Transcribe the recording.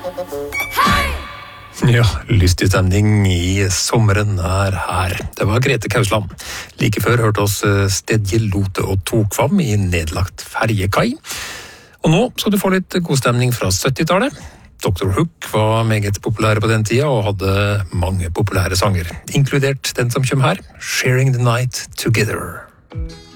Ja, lystig stemning i sommeren er her. Det var Grete Kausland. Like før hørte oss Stedje Lote og Tokvam i nedlagt ferjekai. Og nå skal du få litt god stemning fra 70-tallet. Dr. Hook var meget populære på den tida og hadde mange populære sanger, inkludert den som kommer her, Sharing the Night Together.